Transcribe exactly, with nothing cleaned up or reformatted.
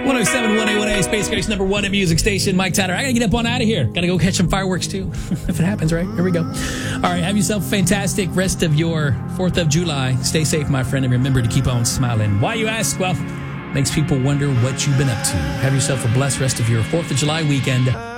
one oh seven point one A one A, Space Coast number one at Music Station. Mike Tanner. I got to get up on out of here. Got to go catch some fireworks, too, if it happens, right? Here we go. All right, have yourself a fantastic rest of your fourth of July. Stay safe, my friend, and remember to keep on smiling. Why, you ask? Well, makes people wonder what you've been up to. Have yourself a blessed rest of your fourth of July weekend.